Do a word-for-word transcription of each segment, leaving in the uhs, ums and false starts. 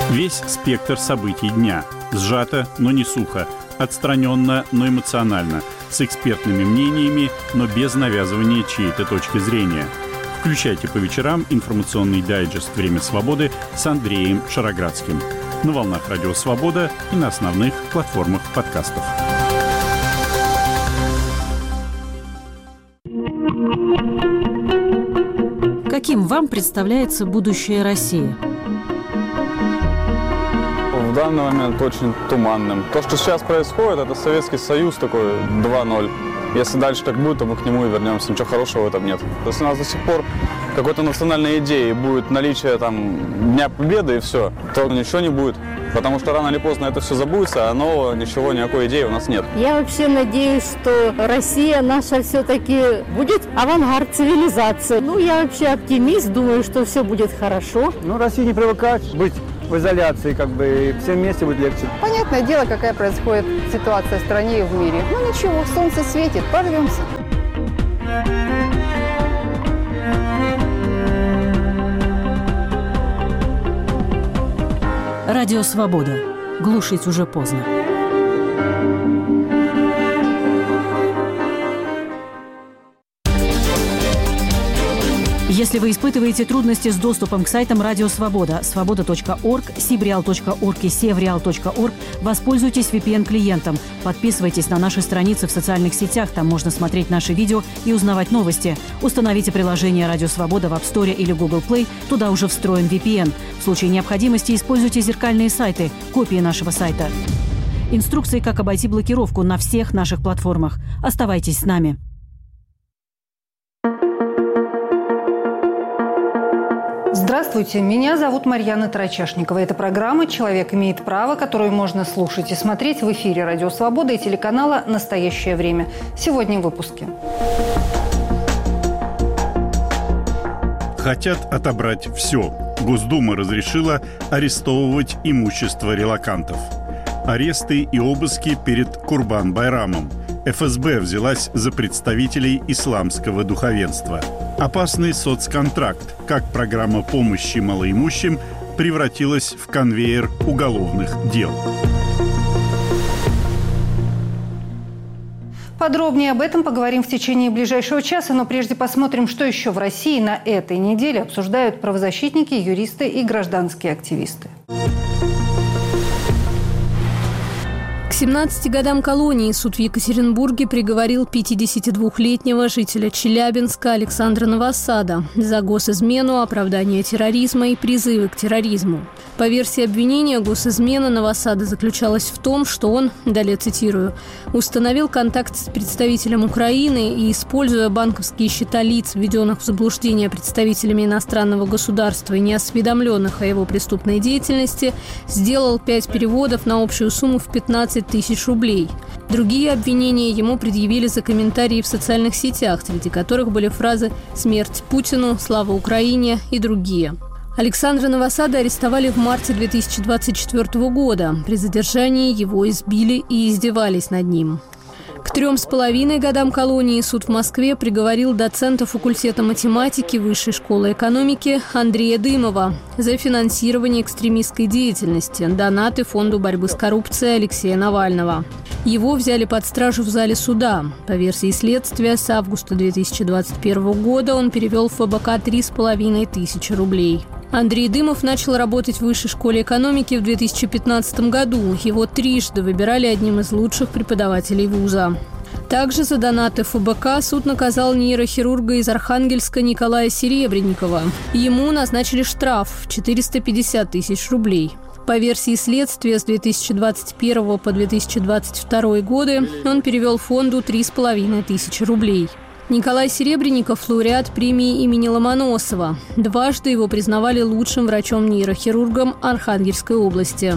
Весь спектр событий дня. Сжато, но не сухо. Отстраненно, но эмоционально. С экспертными мнениями, но без навязывания чьей-то точки зрения. Включайте по вечерам информационный дайджест «Время свободы» с Андреем Шароградским. На волнах Радио Свобода и на основных платформах подкастов. Каким вам представляется будущее России? В данный момент очень туманным. То, что сейчас происходит, это Советский Союз такой два ноль. Если дальше так будет, то мы к нему и вернемся. Ничего хорошего в этом нет. Если у нас до сих пор какой-то национальной идеи будет наличие там Дня Победы и все, то ничего не будет. Потому что рано или поздно это все забудется, а нового ничего, никакой идеи у нас нет. Я вообще надеюсь, что Россия наша все-таки будет авангард цивилизации. Ну, я вообще оптимист, думаю, что все будет хорошо. Ну, России не привыкать быть в изоляции, как бы, и всем вместе будет легче. Понятное дело, какая происходит ситуация в стране и в мире. Ну, ничего, солнце светит, прорвемся. Радио Свобода. Глушить уже поздно. Если вы испытываете трудности с доступом к сайтам Радио Свобода, свобода точка орг, сибреал точка орг и севреал точка орг, воспользуйтесь ви пи эн-клиентом. Подписывайтесь на наши страницы в социальных сетях, там можно смотреть наши видео и узнавать новости. Установите приложение Радио Свобода в App Store или Google Play, туда уже встроен ви пи эн. В случае необходимости используйте зеркальные сайты, копии нашего сайта. Инструкции, как обойти блокировку на всех наших платформах. Оставайтесь с нами. Здравствуйте, меня зовут Марьяна Тарачашникова. Это программа «Человек имеет право», которую можно слушать и смотреть в эфире Радио Свобода и телеканала «Настоящее время». Сегодня в выпуске. Хотят отобрать все. Госдума разрешила арестовывать имущество релокантов. Аресты и обыски перед Курбан-Байрамом. эф эс бэ взялась за представителей исламского духовенства. Опасный соцконтракт. Как программа помощи малоимущим превратилась в конвейер уголовных дел. Подробнее об этом поговорим в течение ближайшего часа, но прежде посмотрим, что еще в России на этой неделе обсуждают правозащитники, юристы и гражданские активисты. К семнадцати годам колонии суд в Екатеринбурге приговорил пятидесятидвухлетнего жителя Челябинска Александра Новосада за госизмену, оправдание терроризма и призывы к терроризму. По версии обвинения, госизмена Новосада заключалась в том, что он, далее цитирую, установил контакт с представителем Украины и, используя банковские счета лиц, введенных в заблуждение представителями иностранного государства и неосведомленных о его преступной деятельности, сделал пять переводов на общую сумму в пятнадцать тысяч рублей. Другие обвинения ему предъявили за комментарии в социальных сетях, среди которых были фразы «Смерть Путину», «Слава Украине» и другие. Александра Новосада арестовали в марте две тысячи двадцать четвёртого года. При задержании его избили и издевались над ним. К трем с половиной годам колонии суд в Москве приговорил доцента факультета математики Высшей школы экономики Андрея Дымова за финансирование экстремистской деятельности, донаты Фонду борьбы с коррупцией Алексея Навального. Его взяли под стражу в зале суда. По версии следствия, с августа две тысячи двадцать первого года он перевел в эф бэ ка три с половиной тысячи рублей. Андрей Дымов начал работать в Высшей школе экономики в две тысячи пятнадцатом году. Его трижды выбирали одним из лучших преподавателей вуза. Также за донаты эф бэ ка суд наказал нейрохирурга из Архангельска Николая Серебренникова. Ему назначили штраф в четыреста пятьдесят тысяч рублей. По версии следствия, с две тысячи двадцать первого по две тысячи двадцать второй годы он перевел фонду три с половиной тысячи рублей. Николай Серебренников – лауреат премии имени Ломоносова. Дважды его признавали лучшим врачом-нейрохирургом Архангельской области.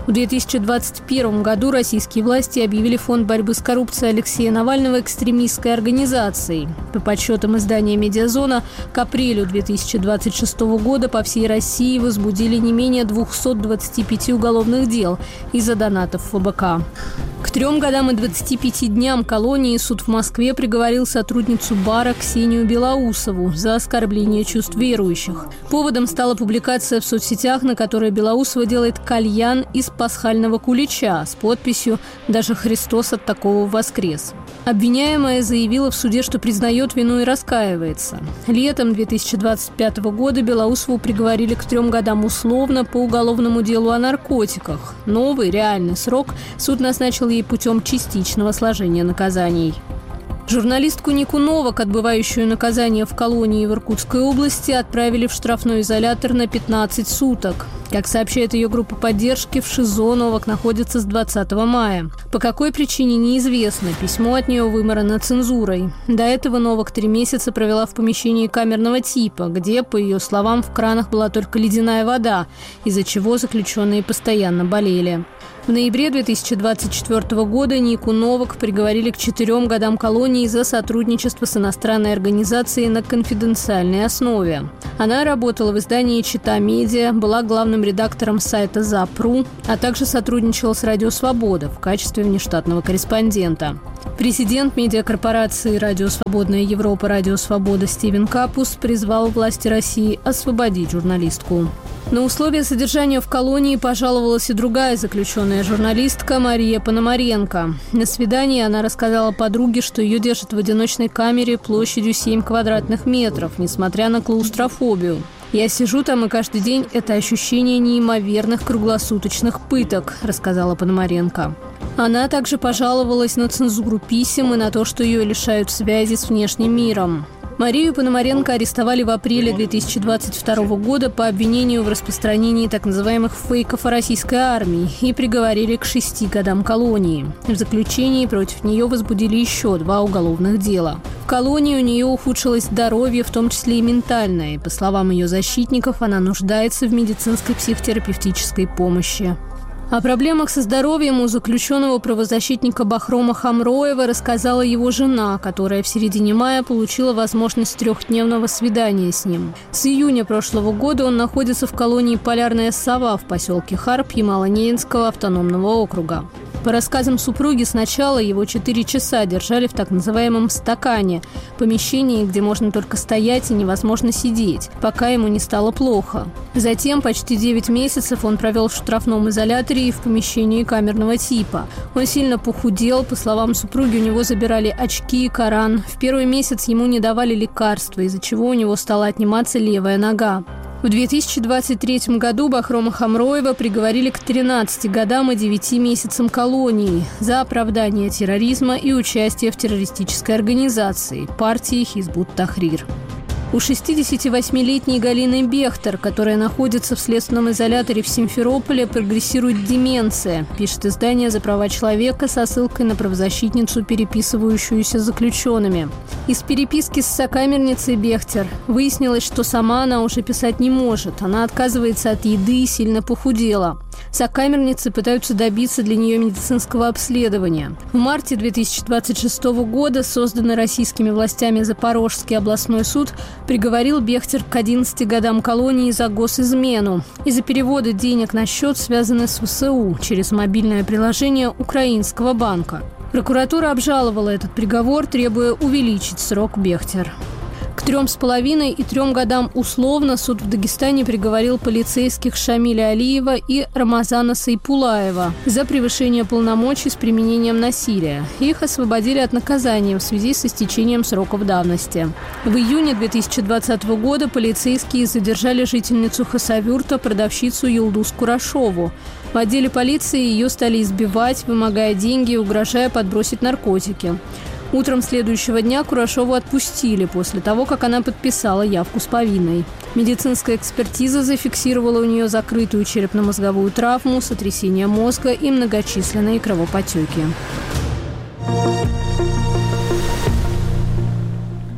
В две тысячи двадцать первом году российские власти объявили фонд борьбы с коррупцией Алексея Навального экстремистской организацией. По подсчетам издания «Медиазона», к апрелю две тысячи двадцать шестого года по всей России возбудили не менее двухсот двадцати пяти уголовных дел из-за донатов в эф бэ ка. К трем годам и двадцати пяти дням колонии суд в Москве приговорил сотрудницу бара Ксению Белоусову за оскорбление чувств верующих. Поводом стала публикация в соцсетях, на которой Белоусова делает кальян из пасхального кулича с подписью «Даже Христос от такого воскрес». Обвиняемая заявила в суде, что признает вину и раскаивается. Летом две тысячи двадцать пятого года Белоусову приговорили к трем годам условно по уголовному делу о наркотиках. Новый реальный срок суд назначил ей путем частичного сложения наказаний. Журналистку Нику Новак, отбывающую наказание в колонии в Иркутской области, отправили в штрафной изолятор на пятнадцать суток. Как сообщает ее группа поддержки, в ШИЗО Новак находится с двадцатого мая. По какой причине, неизвестно. Письмо от нее вымарано цензурой. До этого Новак три месяца провела в помещении камерного типа, где, по ее словам, в кранах была только ледяная вода, из-за чего заключенные постоянно болели. В ноябре две тысячи двадцать четвёртого года Нику Новак приговорили к четырем годам колонии за сотрудничество с иностранной организацией на конфиденциальной основе. Она работала в издании «Чита Медиа», была главным редактором сайта «Запру», а также сотрудничала с «Радио Свобода» в качестве внештатного корреспондента. Президент медиакорпорации «Радио Свободная Европа» «Радио Свобода» Стивен Капус призвал власти России освободить журналистку. На условия содержания в колонии пожаловалась и другая заключенная журналистка Мария Пономаренко. На свидании она рассказала подруге, что ее держат в одиночной камере площадью семь квадратных метров, несмотря на клаустрофобию. «Я сижу там, и каждый день это ощущение неимоверных круглосуточных пыток», – рассказала Пономаренко. Она также пожаловалась на цензуру писем и на то, что ее лишают связи с внешним миром. Марию Пономаренко арестовали в апреле две тысячи двадцать второго года по обвинению в распространении так называемых фейков о российской армии и приговорили к шести годам колонии. В заключении против нее возбудили еще два уголовных дела. В колонии у нее ухудшилось здоровье, в том числе и ментальное. По словам ее защитников, она нуждается в медицинской психотерапевтической помощи. О проблемах со здоровьем у заключенного правозащитника Бахрома Хамроева рассказала его жена, которая в середине мая получила возможность трехдневного свидания с ним. С июня прошлого года он находится в колонии «Полярная сова» в поселке Харп Ямало-Ненецкого автономного округа. По рассказам супруги, сначала его четыре часа держали в так называемом «стакане» – помещении, где можно только стоять и невозможно сидеть, пока ему не стало плохо. Затем почти девять месяцев он провел в штрафном изоляторе и в помещении камерного типа. Он сильно похудел, по словам супруги, у него забирали очки и Коран. В первый месяц ему не давали лекарства, из-за чего у него стала отниматься левая нога. В две тысячи двадцать третьем году Бахрома Хамроева приговорили к тринадцати годам и девяти месяцам колонии за оправдание терроризма и участие в террористической организации партии Хизбут Тахрир. У шестидесятивосьмилетней Галины Бехтер, которая находится в следственном изоляторе в Симферополе, прогрессирует деменция, пишет издание «За права человека» со ссылкой на правозащитницу, переписывающуюся с заключенными. Из переписки с сокамерницей Бехтер выяснилось, что сама она уже писать не может. Она отказывается от еды и сильно похудела. Сокамерницы пытаются добиться для нее медицинского обследования. В марте две тысячи двадцать шестого года созданный российскими властями Запорожский областной суд приговорил Бехтер к одиннадцати годам колонии за госизмену из-за перевода денег на счет, связанный с вэ эс у, через мобильное приложение Украинского банка. Прокуратура обжаловала этот приговор, требуя увеличить срок Бехтер. К трем с половиной и трем годам условно суд в Дагестане приговорил полицейских Шамиля Алиева и Рамазана Сайпулаева за превышение полномочий с применением насилия. Их освободили от наказания в связи с истечением сроков давности. В июне две тысячи двадцатого года полицейские задержали жительницу Хасавюрта, продавщицу Юлдуз Курашову. В отделе полиции ее стали избивать, вымогая деньги и угрожая подбросить наркотики. Утром следующего дня Курашову отпустили после того, как она подписала явку с повинной. Медицинская экспертиза зафиксировала у нее закрытую черепно-мозговую травму, сотрясение мозга и многочисленные кровоподтеки.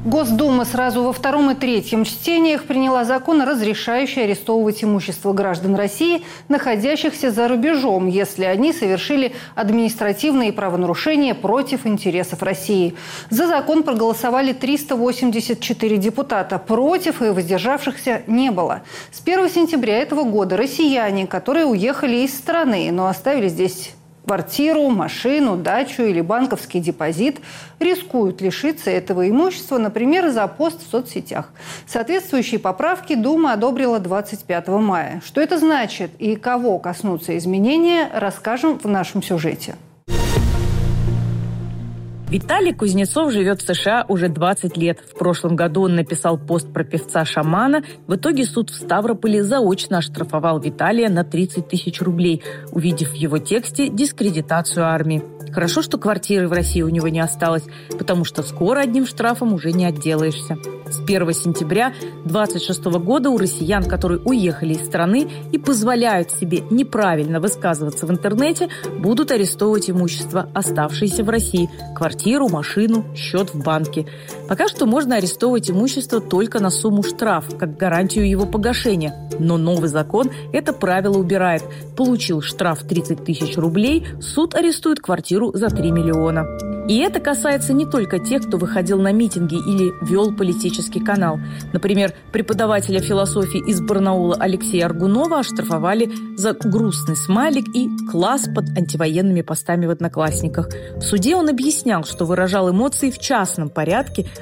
Госдума сразу во втором и третьем чтениях приняла закон, разрешающий арестовывать имущество граждан России, находящихся за рубежом, если они совершили административные правонарушения против интересов России. За закон проголосовали триста восемьдесят четыре депутата. Против и воздержавшихся не было. С первого сентября этого года россияне, которые уехали из страны, но оставили здесь квартиру, машину, дачу или банковский депозит, рискуют лишиться этого имущества, например, за пост в соцсетях. Соответствующие поправки Дума одобрила двадцать пятого мая. Что это значит и кого коснутся изменения, расскажем в нашем сюжете. Виталий Кузнецов живет в США уже двадцать лет. В прошлом году он написал пост про певца-шамана. В итоге суд в Ставрополе заочно оштрафовал Виталия на тридцать тысяч рублей, увидев в его тексте дискредитацию армии. Хорошо, что квартиры в России у него не осталось, потому что скоро одним штрафом уже не отделаешься. С первого сентября две тысячи двадцать шестого года у россиян, которые уехали из страны и позволяют себе неправильно высказываться в интернете, будут арестовывать имущество, оставшееся в России – квартиру, машину, счет в банке. Пока что можно арестовывать имущество только на сумму штрафа, как гарантию его погашения. Но новый закон это правило убирает. Получил штраф тридцать тысяч рублей, суд арестует квартиру за три миллиона. И это касается не только тех, кто выходил на митинги или вел политический канал. Например, преподавателя философии из Барнаула Алексея Аргунова оштрафовали за грустный смайлик и класс под антивоенными постами в Одноклассниках. В суде он объяснял, что выражал эмоции в частном порядке,